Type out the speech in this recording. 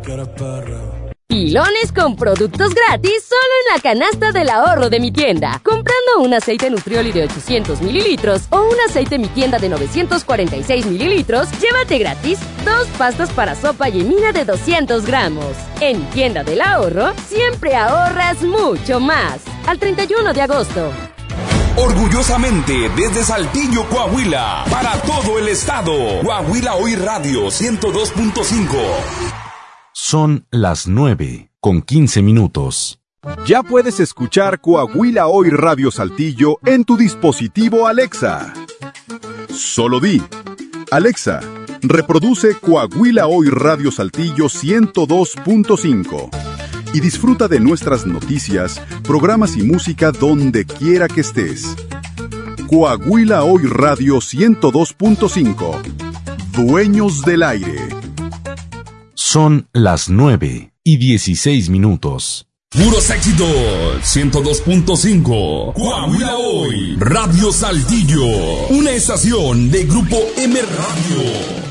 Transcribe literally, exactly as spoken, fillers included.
Pilones con productos gratis solo en la canasta del ahorro de mi tienda. Comprando un aceite Nutrioli de ochocientos mililitros o un aceite Mi Tienda de novecientos cuarenta y seis mililitros, llévate gratis dos pastas para sopa Yemina de doscientos gramos. En Tienda del Ahorro, siempre ahorras mucho más. Al treinta y uno de agosto. Orgullosamente desde Saltillo, Coahuila, para todo el estado. Coahuila Hoy Radio ciento dos punto cinco. Son las nueve con quince minutos. Ya puedes escuchar Coahuila Hoy Radio Saltillo en tu dispositivo Alexa. Solo di, Alexa, reproduce Coahuila Hoy Radio Saltillo ciento dos punto cinco y disfruta de nuestras noticias, programas y música donde quiera que estés. Coahuila Hoy Radio ciento dos punto cinco. Dueños del aire. Son las nueve y dieciséis minutos. Puros éxitos, ciento dos punto cinco. Coahuila Hoy, Radio Saltillo. Una estación de Grupo M Radio.